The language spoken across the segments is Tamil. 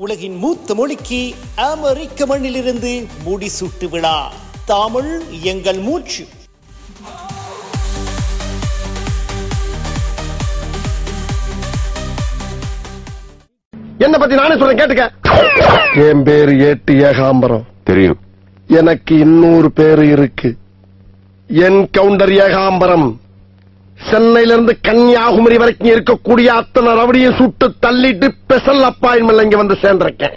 உலகின் மூத்த மொழிக்கு அமெரிக்க மண்ணிலிருந்து முடிசூட்டு விழா. தமிழ் எங்கள் மூச்சு. என்ன பத்தி நானே சொல்றேன் கேட்டுக்க. என் பேரு ஏட்டு ஏகாம்பரம். தெரியும். எனக்கு இன்னொரு பேரு இருக்கு. என் கவுண்டர் ஏகாம்பரம். சென்னையில இருந்து கன்னியாகுமரி வரைக்கும் இருக்கக்கூடிய அத்தனை ரவடியும் சுட்டு தள்ளிட்டு ஸ்பெஷல் அப்பாயின்மெண்ட் இங்க வந்து சேர்ந்திருக்கேன்.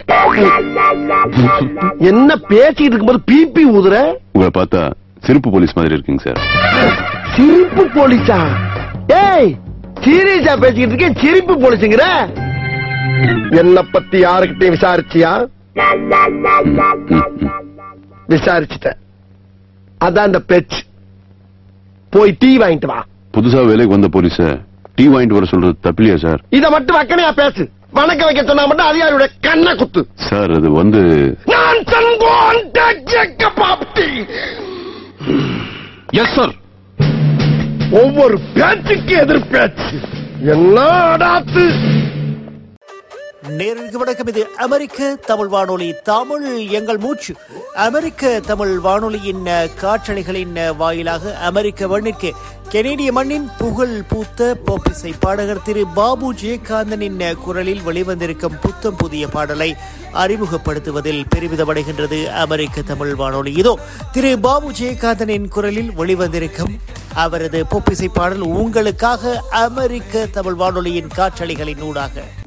என்ன பேசிட்டு இருக்கும்போது பிபி ஊதுற? உங்களை பார்த்தா சிரிப்பு போலீஸ் மாதிரி இருக்கீங்க சார். சிரிப்பு போலீஸா? ஏய், சீரியஸா பேசிக்கிட்டு இருக்கேன், சிரிப்பு போலீஸுங்கிற? என்ன பத்தி யாருக்கிட்டையும் விசாரிச்சியா? விசாரிச்சுட்ட. அதான் இந்த பேச்சு. போய் டீ வாங்கிட்டு வா. புதுசா வேலைக்கு வந்த போலீஸ டீ வாங்கிட்டு வர சொல்றது தப்பில்லையா சார்? இத மட்டும் வக்கனையா பேசு. வணக்கம் வைக்க சொன்னா மட்டும் அதிகாரியோட கண்ணை குத்து. சார் அது வந்து நான் தங்கோன் பாப்டி. Yes sir. ஒவ்வொரு பேச்சுக்கு எதிர் பேச்சு. என்ன அடாத்து. நேருக்கு வணக்கம். இது அமெரிக்க தமிழ் வானொலி, தமிழ் எங்கள் மூச்சு. அமெரிக்க தமிழ் வானொலியின் காற்றலைகளின் வாயிலாக அமெரிக்க மண்ணிற்கு கெனடிய மண்ணின் புகழ் பூத்த பாப் இசை பாடகர் திரு பாபு ஜெயகாந்தனின் குரலில் வெளிவந்திருக்கும் புத்தம் புதிய பாடலை அறிமுகப்படுத்துவதில் பெருமிதமடைகின்றது அமெரிக்க தமிழ் வானொலி. இதோ திரு பாபு ஜெயகாந்தனின் குரலில் வெளிவந்திருக்கும் அவரது பாப் இசை பாடல் உங்களுக்காக அமெரிக்க தமிழ் வானொலியின் காற்றலைகளின் ஊடாக.